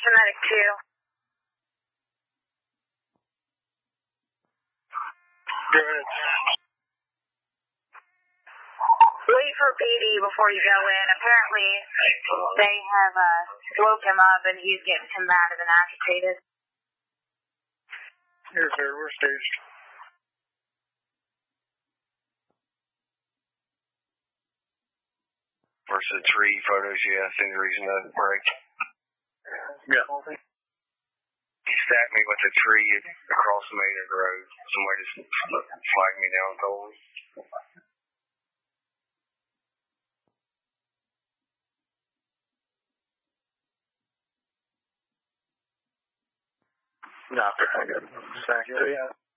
medic 2. Go ahead. Wait for PD before you go in. Apparently, they have woke him up and he's getting combative and agitated. Yes, sir. We're staged. Versus the tree photos, yeah, I think the reason doesn't break. Yeah. He stabbed me with a tree across the main road. Somebody just flagged me down and told me. No, I got it. Yeah.